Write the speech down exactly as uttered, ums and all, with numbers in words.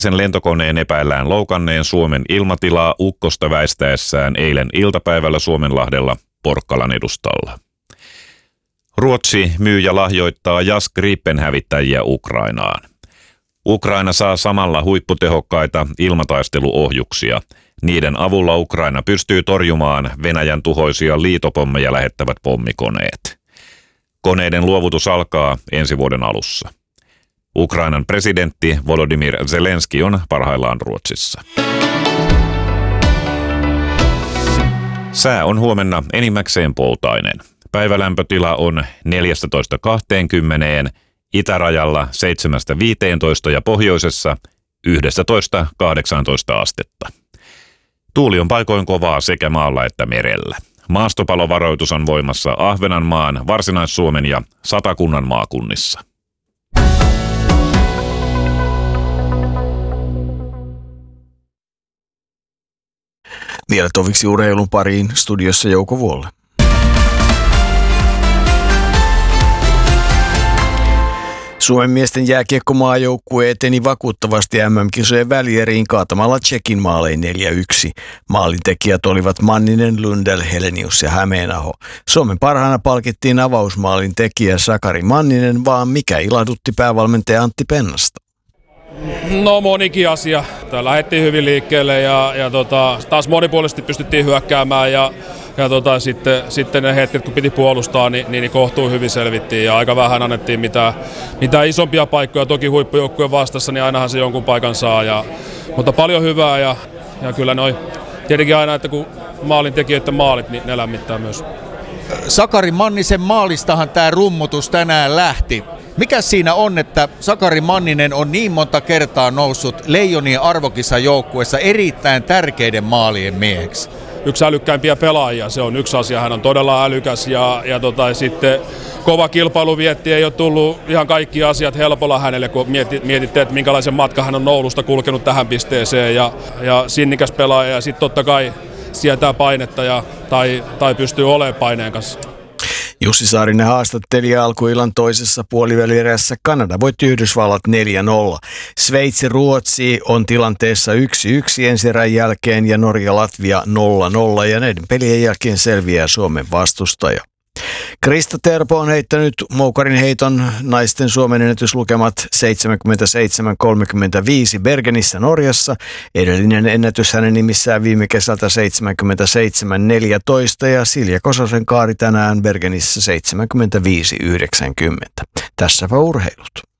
Sen lentokoneen epäillään loukanneen Suomen ilmatilaa ukkosta väistäessään eilen iltapäivällä Suomenlahdella Porkkalan edustalla. Ruotsi myy ja lahjoittaa Jas Gripen-hävittäjiä Ukrainaan. Ukraina saa samalla huipputehokkaita ilmataisteluohjuksia. Niiden avulla Ukraina pystyy torjumaan Venäjän tuhoisia liitopommeja lähettävät pommikoneet. Koneiden luovutus alkaa ensi vuoden alussa. Ukrainan presidentti Volodymyr Zelenski on parhaillaan Ruotsissa. Sää on huomenna enimmäkseen poutainen. Päivälämpötila on neljätoista kaksikymmentä, itärajalla seitsemästä viiteentoista ja pohjoisessa yksitoista kahdeksantoista astetta. Tuuli on paikoin kovaa sekä maalla että merellä. Maastopalovaroitus on voimassa Ahvenanmaan, Varsinais-Suomen ja Satakunnan maakunnissa. Vielä toviksi urheilun pariin, studiossa Jouko Vuolle. Suomen miesten jääkiekkomaajoukkue eteni vakuuttavasti M M-kisojen välieriin kaatamalla Tšekin maalein neljä yksi. Maalintekijät olivat Manninen, Lundell, Helenius ja Hämeenaho. Suomen parhaana palkittiin avausmaalin tekijä Sakari Manninen, vaan mikä ilahdutti päävalmentaja Antti Pennasta? No monikin asia. Tää lähdettiin hyvin liikkeelle ja, ja tota, taas monipuolisesti pystyttiin hyökkäämään ja, ja tota, sitten, sitten ne hetket kun piti puolustaa, niin, niin kohtuu hyvin selvittiin ja aika vähän annettiin mitään, mitään isompia paikkoja. Toki huippujoukkueen vastassa, niin ainahan se jonkun paikan saa, ja, mutta paljon hyvää ja, ja kyllä noi, tietenkin aina, että kun maalintekijöiden maalit, niin ne lämmittää myös. Sakari Mannisen maalistahan tämä rummutus tänään lähti. Mikä siinä on, että Sakari Manninen on niin monta kertaa noussut Leijonien arvokisajoukkueessa erittäin tärkeiden maalien mieheksi? Yksi älykkäimpiä pelaajia, se on yksi asia, hän on todella älykäs ja, ja tota, sitten kova kilpailuvietti, ei ole tullut ihan kaikki asiat helpolla hänelle, kun mietitte, että minkälaisen matkan hän on Oulusta kulkenut tähän pisteeseen ja, ja sinnikäs pelaaja ja sitten totta kai sietää painetta ja, tai, tai pystyy olemaan paineen kanssa. Jussi Saarinen haastatteli alkuillan toisessa puolivälierässä. Kanada voitti Yhdysvallat neljä nolla. Sveitsi Ruotsi on tilanteessa yksi yksi ensi-erän jälkeen ja Norja Latvia nolla nolla ja näiden pelien jälkeen selviää Suomen vastustaja. Krista Terpo on heittänyt moukarin heiton naisten Suomen ennätyslukemat seitsemänkymmentäseitsemän kolmekymmentäviisi Bergenissä Norjassa. Edellinen ennätys hänen nimissään viime kesältä seitsemänkymmentäseitsemän neljätoista ja Silja Kososen kaari tänään Bergenissä seitsemänkymmentäviisi yhdeksänkymmentä. Tässäpä urheilut.